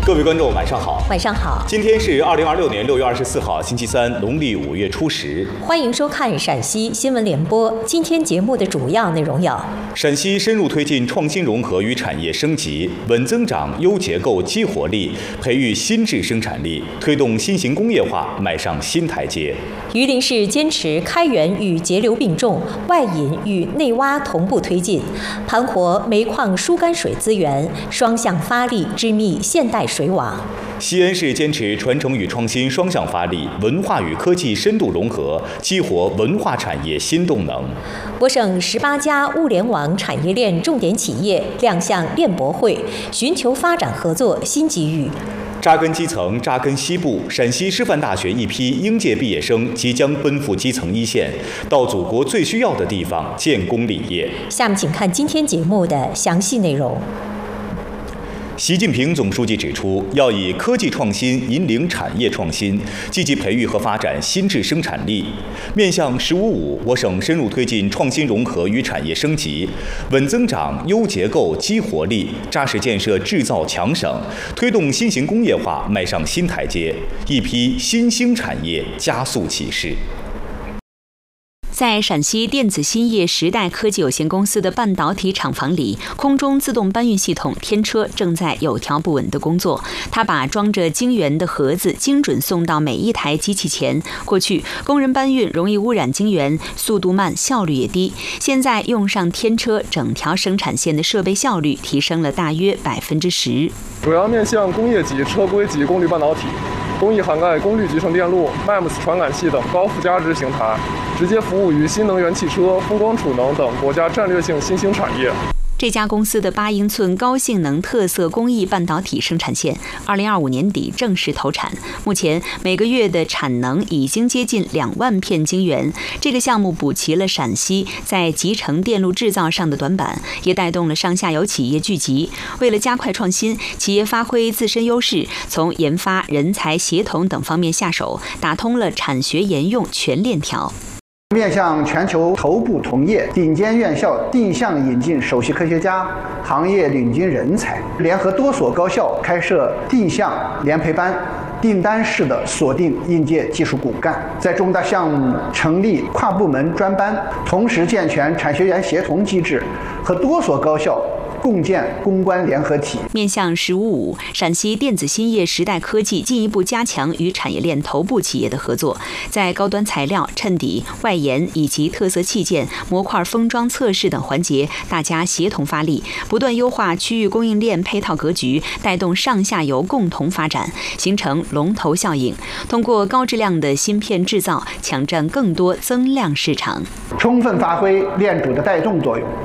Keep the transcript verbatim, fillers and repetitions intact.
各位观众，晚上好。 晚上好。 今天是二零二六年六月二十四号，星期三，农历五月初十。 欢迎收看陕西新闻联播。今天节目的主要内容有： 陕西深入推进创新融合与产业升级，稳增长、优结构、激活力，培育新质生产力，推动新型工业化迈上新台阶。 榆林市坚持开源与节流并重，外引与内挖同步推进，盘活煤矿疏干水资源，双向发力，织密现代水网。 西安市坚持传承与创新双向发力，文化与科技深度融合，激活文化产业新动能。 我省十八家物联网产业链重点企业亮相链博会，寻求发展合作新机遇。 扎根基层，扎根西部，陕西师范大学一批应届毕业生即将奔赴基层一线，到祖国最需要的地方建功立业。 下面请看今天节目的详细内容。 习近平总书记指出，要以科技创新引领产业创新，积极培育和发展新质生产力。面向“十五五”，我省深入推进创新融合与产业升级，稳增长、优结构、激活力，扎实建设制造强省，推动新型工业化迈上新台阶，一批新兴产业加速起势。 在陕西电子兴业时代科技有限公司的半导体厂房里，空中自动搬运系统天车正在有条不紊的工作。它把装着晶圆的盒子精准送到每一台机器前。过去，工人搬运容易污染晶圆，速度慢，效率也低。现在用上天车，整条生产线的设备效率提升了大约百分之十。 主要面向工业级、车规级功率半导体。工艺涵盖功率集成电路、M E M S 传感器等高附加值型台，直接服务于新能源汽车、风光储能等国家战略性新兴产业。 这家公司的八英寸高性能特色工艺半导体生产线，二零二五年底正式投产。目前每个月的产能已经接近两万片晶圆。这个项目补齐了陕西在集成电路制造上的短板，也带动了上下游企业聚集。为了加快创新，企业发挥自身优势，从研发、人才协同等方面下手，打通了产学研用全链条。 面向全球头部同业、顶尖院校定向引进首席科学家、行业领军人才，联合多所高校开设定向联培班，订单式的锁定应届技术骨干，在重大项目成立跨部门专班，同时健全产学研协同机制，和多所高校共建攻关联合体。 面向“十五五”，陕西电子兴业时代科技进一步加强与产业链头部企业的合作，在高端材料、衬底、外延以及特色器件、模块封装测试等环节，大家协同发力，不断优化区域供应链配套格局，带动上下游共同发展，形成龙头效应。通过高质量的芯片制造，抢占更多增量市场， 充分发挥链主的带动作用。